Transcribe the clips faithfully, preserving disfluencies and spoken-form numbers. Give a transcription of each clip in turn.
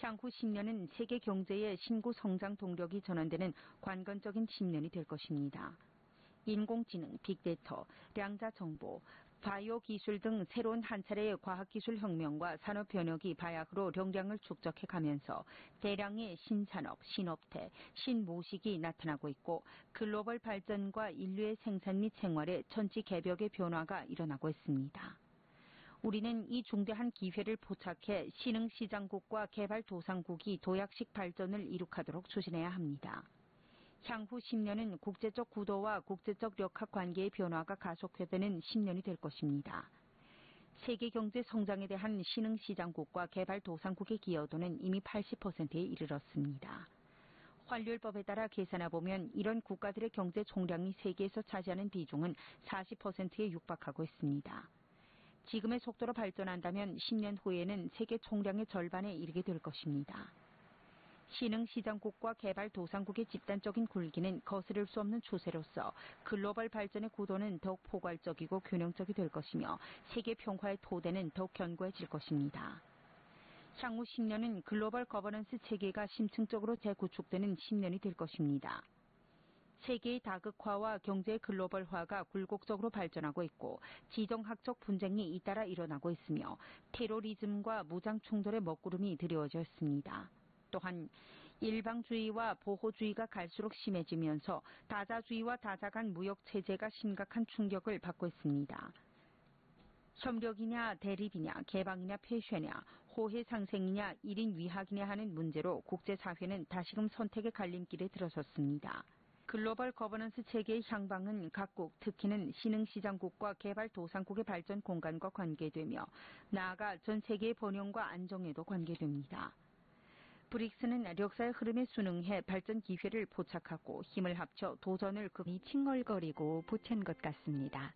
향후 십 년은 세계 경제의 신고 성장 동력이 전환되는 관건적인 십 년이 될 것입니다. 인공지능, 빅데이터, 량자 정보, 바이오 기술 등 새로운 한 차례의 과학기술 혁명과 산업 변혁이 바야흐로 용량을 축적해 가면서 대량의 신산업, 신업태, 신모식이 나타나고 있고 글로벌 발전과 인류의 생산 및 생활의 천지개벽의 변화가 일어나고 있습니다. 우리는 이 중대한 기회를 포착해 신흥시장국과 개발도상국이 도약식 발전을 이룩하도록 추진해야 합니다. 향후 십 년은 국제적 구도와 국제적 역학관계의 변화가 가속화되는 십 년이 될 것입니다. 세계 경제 성장에 대한 신흥시장국과 개발도상국의 기여도는 이미 팔십 퍼센트에 이르렀습니다. 환율법에 따라 계산해보면 이런 국가들의 경제 총량이 세계에서 차지하는 비중은 사십 퍼센트에 육박하고 있습니다. 지금의 속도로 발전한다면 십 년 후에는 세계 총량의 절반에 이르게 될 것입니다. 신흥시장국과 개발도상국의 집단적인 굴기는 거스를 수 없는 추세로서 글로벌 발전의 구도는 더욱 포괄적이고 균형적이 될 것이며 세계 평화의 토대는 더욱 견고해질 것입니다. 향후 십 년은 글로벌 거버넌스 체계가 심층적으로 재구축되는 십 년이 될 것입니다. 세계의 다극화와 경제의 글로벌화가 굴곡적으로 발전하고 있고 지정학적 분쟁이 잇따라 일어나고 있으며 테러리즘과 무장 충돌의 먹구름이 드리워져 있습니다. 또한 일방주의와 보호주의가 갈수록 심해지면서 다자주의와 다자 간 무역 체제가 심각한 충격을 받고 있습니다. 협력이냐 대립이냐 개방이냐 폐쇄냐 호혜 상생이냐 일 인 위학이냐 하는 문제로 국제사회는 다시금 선택의 갈림길에 들어섰습니다. 글로벌 거버넌스 체계의 향방은 각국, 특히는 신흥시장국과 개발도상국의 발전 공간과 관계되며 나아가 전 세계의 번영과 안정에도 관계됩니다. 브릭스는 역사의 흐름에 순응해 발전 기회를 포착하고 힘을 합쳐 도전을 극히 칭얼거리고 보챈 것 같습니다.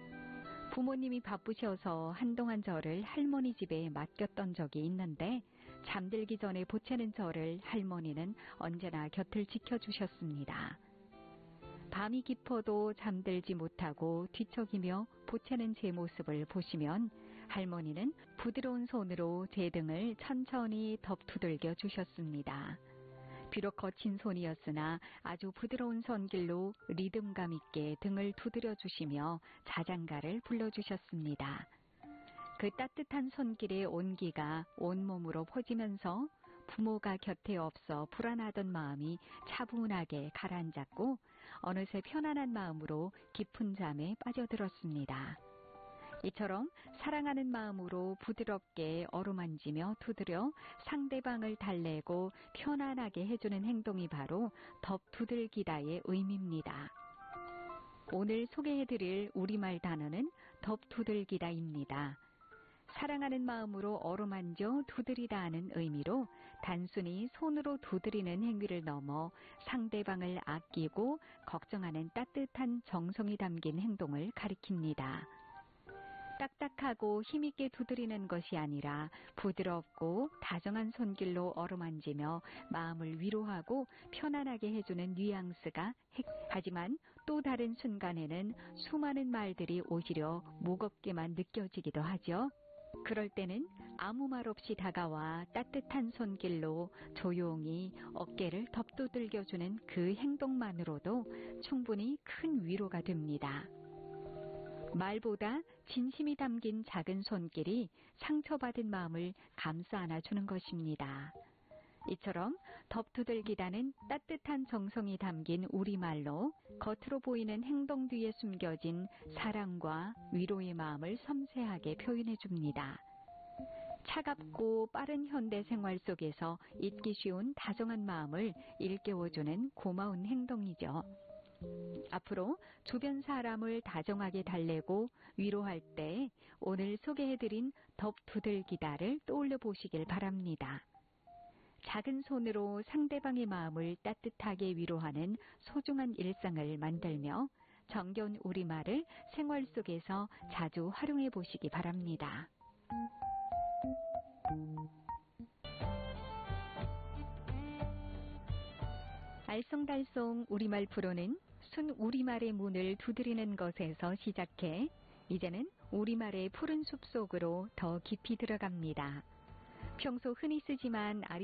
부모님이 바쁘셔서 한동안 저를 할머니 집에 맡겼던 적이 있는데 잠들기 전에 보채는 저를 할머니는 언제나 곁을 지켜주셨습니다. 밤이 깊어도 잠들지 못하고 뒤척이며 보채는 제 모습을 보시면 할머니는 부드러운 손으로 제 등을 천천히 덮두들겨 주셨습니다. 비록 거친 손이었으나 아주 부드러운 손길로 리듬감 있게 등을 두드려 주시며 자장가를 불러주셨습니다. 그 따뜻한 손길의 온기가 온몸으로 퍼지면서 부모가 곁에 없어 불안하던 마음이 차분하게 가라앉았고 어느새 편안한 마음으로 깊은 잠에 빠져들었습니다. 이처럼 사랑하는 마음으로 부드럽게 어루만지며 두드려 상대방을 달래고 편안하게 해주는 행동이 바로 덮두들기다의 의미입니다. 오늘 소개해드릴 우리말 단어는 덮두들기다입니다. 사랑하는 마음으로 어루만져 두드리다는 의미로 단순히 손으로 두드리는 행위를 넘어 상대방을 아끼고 걱정하는 따뜻한 정성이 담긴 행동을 가리킵니다. 딱딱하고 힘있게 두드리는 것이 아니라 부드럽고 다정한 손길로 어루만지며 마음을 위로하고 편안하게 해주는 뉘앙스가 핵. 하지만 또 다른 순간에는 수많은 말들이 오히려 무겁게만 느껴지기도 하죠. 그럴 때는 아무 말 없이 다가와 따뜻한 손길로 조용히 어깨를 덮두들겨주는 그 행동만으로도 충분히 큰 위로가 됩니다. 말보다 진심이 담긴 작은 손길이 상처받은 마음을 감싸 안아주는 것입니다. 이처럼 덮두들기다는 따뜻한 정성이 담긴 우리말로 겉으로 보이는 행동 뒤에 숨겨진 사랑과 위로의 마음을 섬세하게 표현해줍니다. 차갑고 빠른 현대 생활 속에서 잊기 쉬운 다정한 마음을 일깨워주는 고마운 행동이죠. 앞으로 주변 사람을 다정하게 달래고 위로할 때 오늘 소개해드린 덮두들기다를 떠올려 보시길 바랍니다. 작은 손으로 상대방의 마음을 따뜻하게 위로하는 소중한 일상을 만들며 정겨운 우리말을 생활 속에서 자주 활용해 보시기 바랍니다. 알쏭달쏭 우리말 프로는 순 우리말의 문을 두드리는 것에서 시작해 이제는 우리말의 푸른 숲속으로 더 깊이 들어갑니다. 평소 흔히 쓰지만 아리